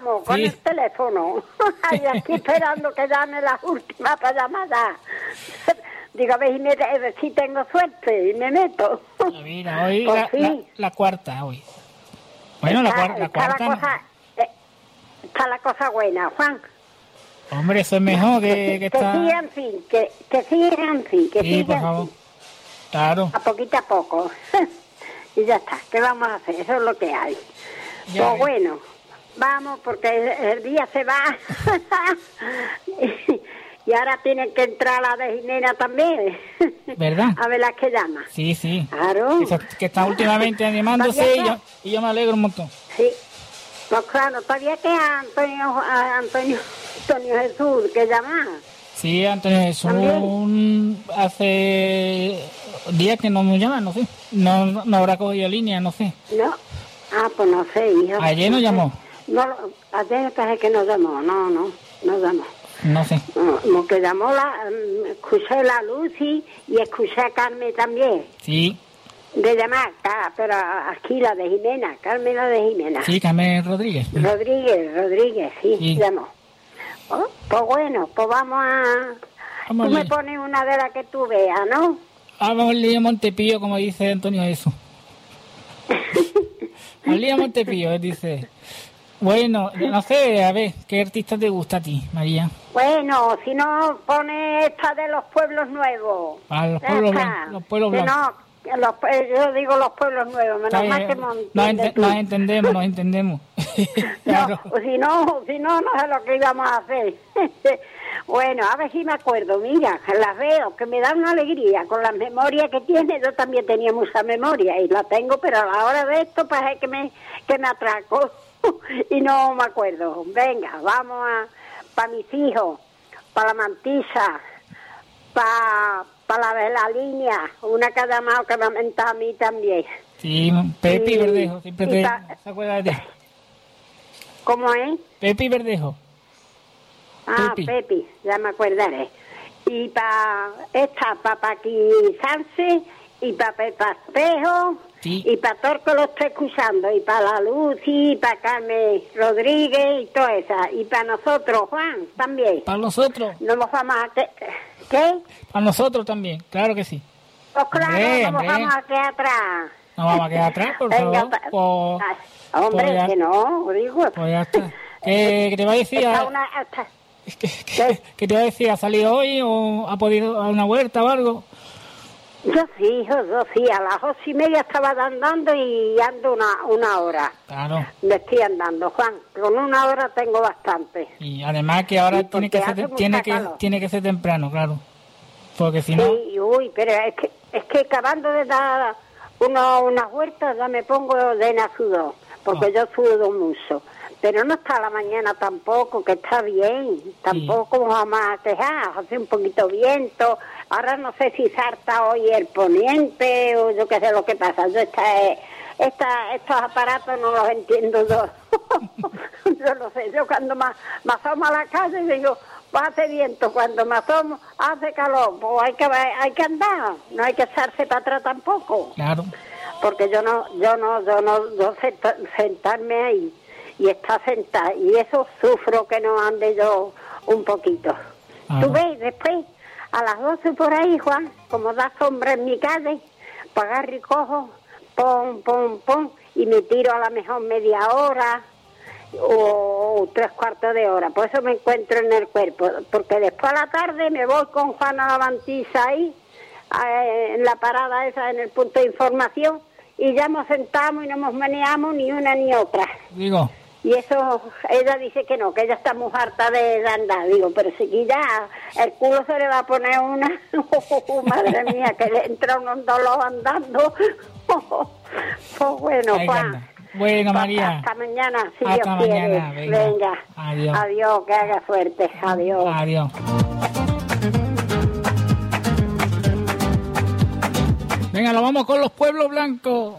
vamos, con el teléfono. Ay, aquí esperando que llame las últimas para llamar ya. Digo, a ver si tengo suerte y me meto. Mira, hoy Pues sí. la cuarta, hoy. Bueno, la cuarta. Está la cosa buena, Juan. Hombre, eso es mejor que está... sigan así, que sigan así, que Sí, sigan por favor. así. Claro. A poquito a poco. Y ya está, ¿qué vamos a hacer? Eso es lo que hay. Ya Pues ves. bueno, vamos, porque el día se va. Y ahora tienen que entrar la de Jimena también. ¿Verdad? A ver las que llama. Sí, sí. Claro. Que está últimamente animándose ¿Todavía y yo me alegro un montón. Sí. Pues claro, todavía queda Antonio Jesús que llama. Sí, Antonio Jesús hace días que no me llama, no sé. No habrá cogido línea, no sé. ¿No? Ah, pues no sé, hijo. Ayer nos llamó. No, ayer parece que nos llamó, no llamó. No sé. Como que llamó escuché la Lucy y escuché a Carmen también. Sí. De llamar, pero aquí la de Jimena, Carmen la de Jimena. Sí, Carmen Rodríguez. Rodríguez, sí, llamó. Oh, pues bueno, pues vamos a... Tú me pones una de las que tú veas, ¿no? Vamos al lío Montepío, como dice Antonio Jesús. Al lío Montepío, dice... Bueno, no sé, a ver, ¿qué artista te gusta a ti, María? Bueno, si no, pone esta de los pueblos nuevos. A los pueblos blancos. Los pueblos blancos. No, yo digo los pueblos nuevos, menos mal que nos entendemos. Claro. No, si no sé lo que íbamos a hacer. Bueno, a ver si me acuerdo, mira, las veo, que me dan una alegría con las memorias que tiene. Yo también tenía mucha memoria y la tengo, pero a la hora de esto parece que me atraco y no me acuerdo. Venga, vamos para mis hijos, para la Mantisa, para la línea, una que ha llamado que me ha mentado a mí también. Sí, Pepe y Verdejo, siempre se acuerda de ti. ¿Cómo es? Pepe y Verdejo. Ah, Pepe, ya me acordaré. Y para Paqui Sánchez, y para Pepa Espejo, sí. Y para todo el que lo estoy escuchando, y para la Lucy, y para Carmen Rodríguez, y toda esa. Y para nosotros, Juan, también. ¿Para nosotros? No nos vamos a... ¿Qué? Para nosotros también, claro que sí. Pues claro, no nos vamos a quedar atrás. No vamos a quedar atrás, por favor. Hombre, que no, digo. Pues ya está. ¿Qué te va a decir? ¿Qué te va a decir? ¿Ha salido hoy o ha podido a una huerta o algo? Yo sí, a las 8:30 estaba andando y ando una hora. Claro. Me estoy andando, Juan. Con una hora tengo bastante. Y además que ahora tiene que ser temprano, claro. Porque si no... Sí, pero es que acabando de dar unas huertas ya me pongo de sudor, porque yo sudo mucho. Pero no está la mañana tampoco, que está bien. Tampoco nos vamos a quejar, hace un poquito viento. Ahora no sé si salta hoy el poniente o yo qué sé lo que pasa. Yo estos aparatos no los entiendo yo. Yo no sé, yo cuando me asomo a la calle digo, pues hace viento, cuando me asomo hace calor, pues hay que andar, no hay que echarse para atrás tampoco. Claro. Porque yo sé sentarme ahí y estar sentada, y eso sufro que no ande yo un poquito. Tú ves, después a las 12 por ahí, Juan, como da sombra en mi calle, agarro y cojo, pum, y me tiro a la mejor media hora o 3/4 de hora. Por eso me encuentro en el cuerpo, porque después a la tarde me voy con Juana la Mantisa ahí, en la parada esa, en el punto de información, y ya nos sentamos y no nos meneamos ni una ni otra. Digo... Y eso, ella dice que no, que ella está muy harta de andar. Digo, pero si ya el culo se le va a poner una... madre mía, que le entra un dolor andando. Pues bueno, Juan. Bueno, María. Hasta mañana, si hasta Dios mañana, quiere. Venga. Adiós, que haga suerte. Adiós. Venga, lo vamos con los pueblos blancos.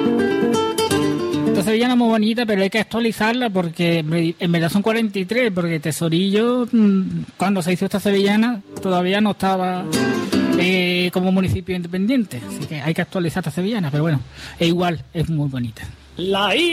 Esta sevillana es muy bonita, pero hay que actualizarla porque en verdad son 43, porque Tesorillo, cuando se hizo esta sevillana, todavía no estaba como municipio independiente. Así que hay que actualizar esta sevillana, pero bueno, es igual, es muy bonita.